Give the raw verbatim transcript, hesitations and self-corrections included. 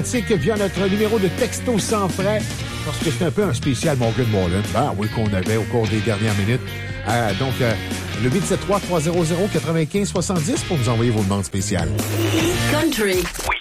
via notre numéro de texto sans frais, parce que c'est un peu un spécial Morgan Wallen. Ben oui, qu'on avait au cours des dernières minutes. Euh, donc, euh, le huit sept trois, trois zéro zéro, neuf cinq six zéro pour nous envoyer vos demandes spéciales. Country. Oui.